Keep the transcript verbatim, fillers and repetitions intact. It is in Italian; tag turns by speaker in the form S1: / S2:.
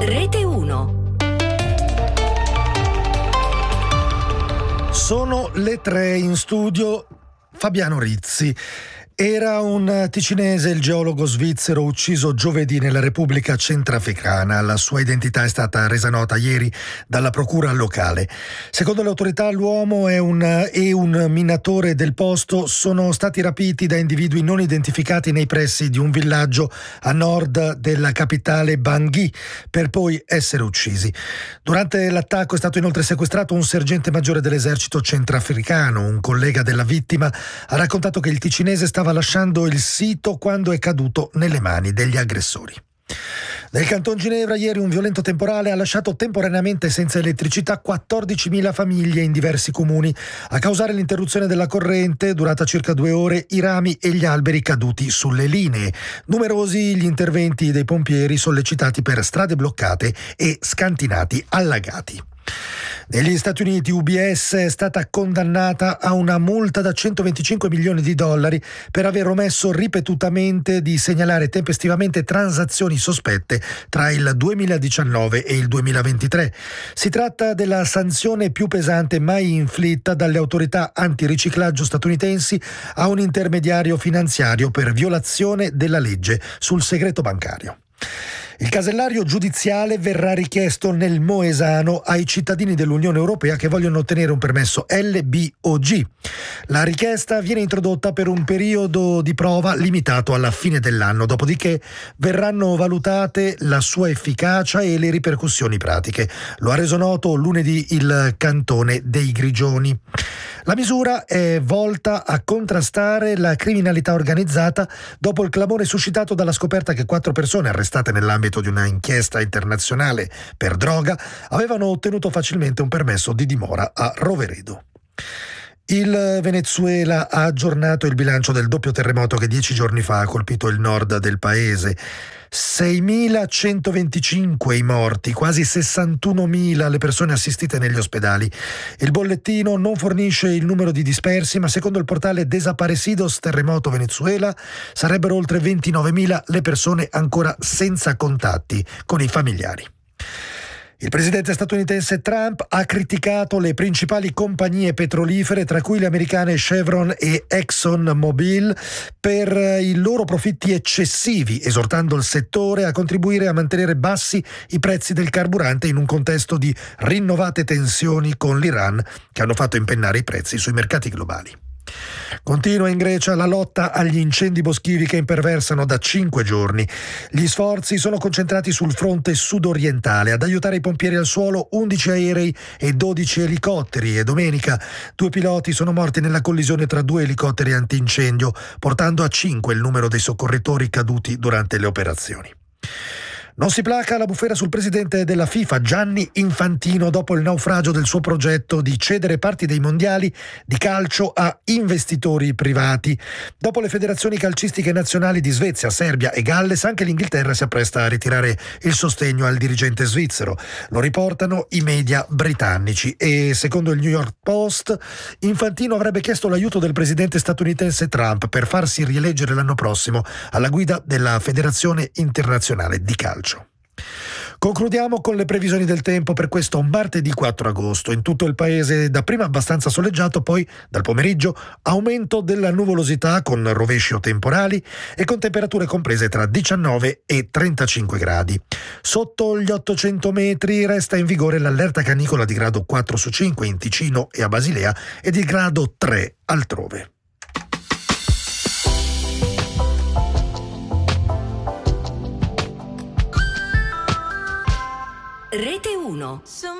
S1: Rete uno.
S2: Sono le tre, in studio Fabiano Rizzi. Era un ticinese, il geologo svizzero, ucciso giovedì nella Repubblica Centrafricana. La sua identità è stata resa nota ieri dalla procura locale. Secondo le autorità l'uomo è un, è un minatore del posto. Sono stati rapiti da individui non identificati nei pressi di un villaggio a nord della capitale Bangui, per poi essere uccisi. Durante l'attacco è stato inoltre sequestrato un sergente maggiore dell'esercito centrafricano. Un collega della vittima ha raccontato che il ticinese stava lasciando il sito quando è caduto nelle mani degli aggressori. Nel Canton Ginevra ieri un violento temporale ha lasciato temporaneamente senza elettricità quattordicimila famiglie in diversi comuni. A causare l'interruzione della corrente, durata circa due ore, i rami e gli alberi caduti sulle linee. Numerosi gli interventi dei pompieri sollecitati per strade bloccate e scantinati allagati. Negli Stati Uniti U B S è stata condannata a una multa da centoventicinque milioni di dollari per aver omesso ripetutamente di segnalare tempestivamente transazioni sospette tra il duemiladiciannove e il duemilaventitré. Si tratta della sanzione più pesante mai inflitta dalle autorità antiriciclaggio statunitensi a un intermediario finanziario per violazione della legge sul segreto bancario. Il casellario giudiziale verrà richiesto nel Moesano ai cittadini dell'Unione Europea che vogliono ottenere un permesso L B O G. La richiesta viene introdotta per un periodo di prova limitato alla fine dell'anno, dopodiché verranno valutate la sua efficacia e le ripercussioni pratiche. Lo ha reso noto lunedì il Cantone dei Grigioni. La misura è volta a contrastare la criminalità organizzata dopo il clamore suscitato dalla scoperta che quattro persone arrestate nell'ambito di una inchiesta internazionale per droga avevano ottenuto facilmente un permesso di dimora a Roveredo. Il Venezuela ha aggiornato il bilancio del doppio terremoto che dieci giorni fa ha colpito il nord del paese. seimilacentoventicinque i morti, quasi sessantunomila le persone assistite negli ospedali. Il bollettino non fornisce il numero di dispersi, ma secondo il portale Desaparecidos Terremoto Venezuela sarebbero oltre ventinovemila le persone ancora senza contatti con i familiari. Il presidente statunitense Trump ha criticato le principali compagnie petrolifere, tra cui le americane Chevron e ExxonMobil, per i loro profitti eccessivi, esortando il settore a contribuire a mantenere bassi i prezzi del carburante in un contesto di rinnovate tensioni con l'Iran che hanno fatto impennare i prezzi sui mercati globali. Continua in Grecia la lotta agli incendi boschivi che imperversano da cinque giorni. Gli sforzi sono concentrati sul fronte sudorientale. Ad aiutare i pompieri al suolo undici aerei e dodici elicotteri, e domenica due piloti sono morti nella collisione tra due elicotteri antincendio, portando a cinque il numero dei soccorritori caduti durante le operazioni. Non si placa la bufera sul presidente della FIFA Gianni Infantino dopo il naufragio del suo progetto di cedere parti dei mondiali di calcio a investitori privati. Dopo le federazioni calcistiche nazionali di Svezia, Serbia e Galles, anche l'Inghilterra si appresta a ritirare il sostegno al dirigente svizzero. Lo riportano i media britannici e, secondo il New York Post, Infantino avrebbe chiesto l'aiuto del presidente statunitense Trump per farsi rieleggere l'anno prossimo alla guida della Federazione Internazionale di Calcio. Concludiamo con le previsioni del tempo per questo martedì quattro agosto. In tutto il paese dapprima abbastanza soleggiato, poi dal pomeriggio aumento della nuvolosità con rovesci o temporali e con temperature comprese tra diciannove e trentacinque gradi. Sotto gli ottocento metri resta in vigore l'allerta canicola di grado quattro su cinque in Ticino e a Basilea e di grado tre altrove.
S1: Rete uno.